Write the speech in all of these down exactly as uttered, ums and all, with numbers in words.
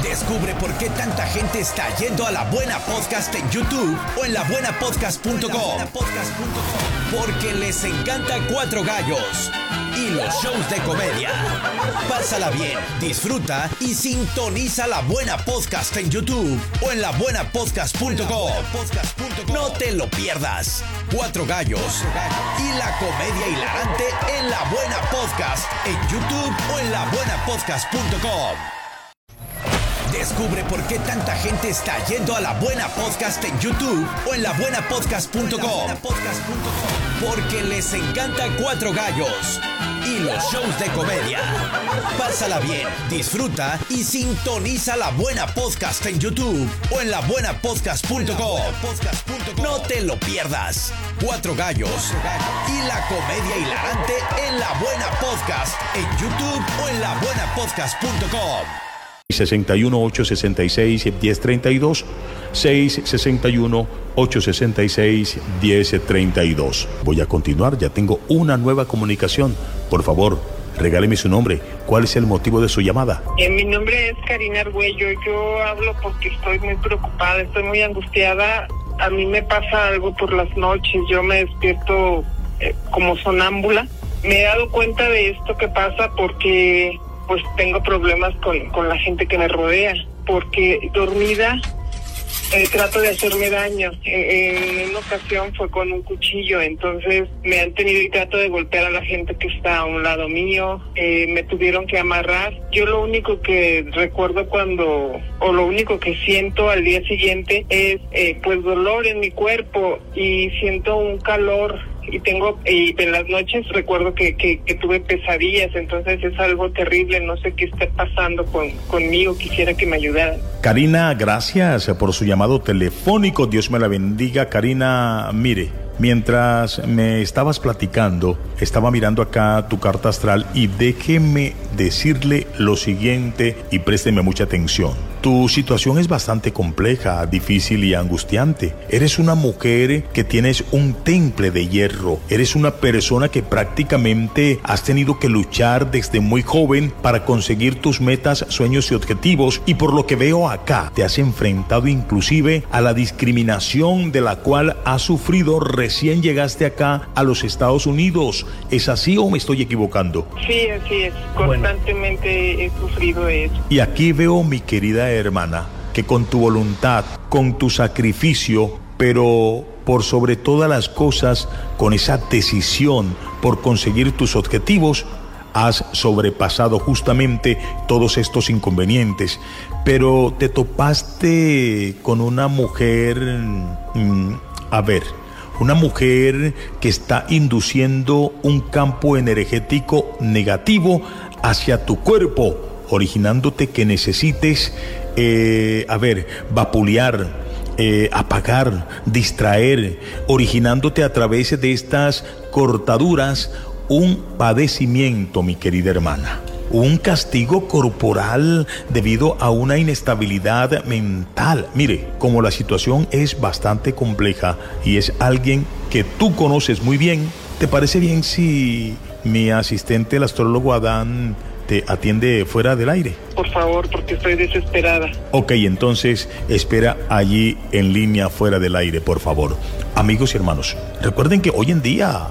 Descubre por qué tanta gente está yendo a La Buena Podcast en YouTube o en la buena podcast punto com. Porque les encanta Cuatro Gallos y los shows de comedia. Pásala bien, disfruta y sintoniza La Buena Podcast en YouTube o en la buena podcast punto com. No te lo pierdas. Cuatro Gallos y la comedia hilarante en La Buena Podcast en YouTube o en la buena podcast punto com. Descubre por qué tanta gente está yendo a La Buena Podcast en YouTube o en la buena podcast punto com. Porque les encanta Cuatro Gallos y los shows de comedia. Pásala bien, disfruta y sintoniza La Buena Podcast en YouTube o en la buena podcast punto com. No te lo pierdas. Cuatro Gallos y la comedia hilarante en La Buena Podcast en YouTube o en la buena podcast punto com. sesenta y uno, ochocientos sesenta y seis, diez treinta y dos, seis sesenta y uno, ochocientos sesenta y seis, diez treinta y dos. Voy a continuar, ya tengo una nueva comunicación. Por favor, regáleme su nombre. ¿Cuál es el motivo de su llamada? Eh, mi nombre es Karina Argüello. Yo hablo porque estoy muy preocupada, estoy muy angustiada. A mí me pasa algo por las noches, yo me despierto eh, como sonámbula. Me he dado cuenta de esto que pasa porque pues tengo problemas con, con la gente que me rodea, porque dormida eh, trato de hacerme daño. Eh, en una ocasión fue con un cuchillo, entonces me han tenido y trato de golpear a la gente que está a un lado mío. Eh, me tuvieron que amarrar. Yo lo único que recuerdo cuando, o lo único que siento al día siguiente es eh, pues dolor en mi cuerpo y siento un calor. Y tengo, y en las noches recuerdo que, que, que tuve pesadillas, entonces es algo terrible, no sé qué esté pasando con, conmigo, quisiera que me ayudaran. Karina, gracias por su llamado telefónico, Dios me la bendiga. Karina, mire, mientras me estabas platicando, estaba mirando acá tu carta astral y déjeme decirle lo siguiente y présteme mucha atención. Tu situación es bastante compleja, difícil y angustiante. Eres una mujer que tienes un temple de hierro. Eres una persona que prácticamente has tenido que luchar desde muy joven para conseguir tus metas, sueños y objetivos. Y por lo que veo acá, te has enfrentado inclusive a la discriminación de la cual has sufrido recién llegaste acá a los Estados Unidos. ¿Es así o me estoy equivocando? Sí, así es. Constantemente bueno. he sufrido eso. Y aquí veo, mi querida hermana, que con tu voluntad, con tu sacrificio, pero por sobre todas las cosas, con esa decisión por conseguir tus objetivos, has sobrepasado justamente todos estos inconvenientes. Pero te topaste con una mujer, mmm, a ver, una mujer que está induciendo un campo energético negativo hacia tu cuerpo, originándote que necesites, eh, a ver, vapulear, eh, apagar, distraer, originándote a través de estas cortaduras un padecimiento, mi querida hermana. Un castigo corporal debido a una inestabilidad mental. Mire, como la situación es bastante compleja y es alguien que tú conoces muy bien, ¿te parece bien si mi asistente, el astrólogo Adán, te atiende fuera del aire? Por favor, porque estoy desesperada. Ok, entonces espera allí en línea fuera del aire, por favor. Amigos y hermanos, recuerden que hoy en día,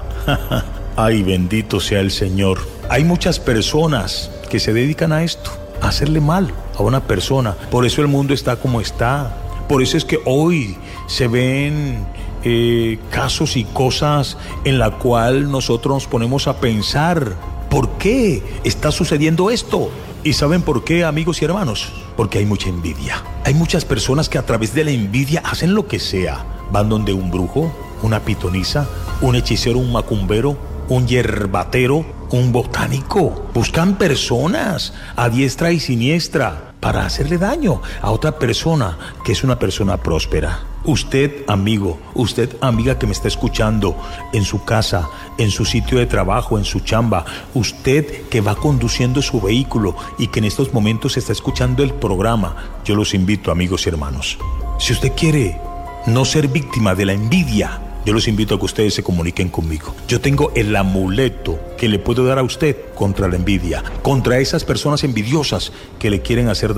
ay, bendito sea el Señor, hay muchas personas que se dedican a esto, a hacerle mal a una persona. Por eso el mundo está como está. Por eso es que hoy se ven eh, casos y cosas en la cual nosotros nos ponemos a pensar, ¿por qué está sucediendo esto? ¿Y saben por qué, amigos y hermanos? Porque hay mucha envidia. Hay muchas personas que a través de la envidia hacen lo que sea. Van donde un brujo, una pitonisa, un hechicero, un macumbero, un yerbatero, un botánico. Buscan personas a diestra y siniestra para hacerle daño a otra persona que es una persona próspera. Usted, amigo, usted, amiga que me está escuchando en su casa, en su sitio de trabajo, en su chamba, usted que va conduciendo su vehículo y que en estos momentos está escuchando el programa, yo los invito, amigos y hermanos, si usted quiere no ser víctima de la envidia, yo los invito a que ustedes se comuniquen conmigo. Yo tengo el amuleto que le puedo dar a usted contra la envidia, contra esas personas envidiosas que le quieren hacer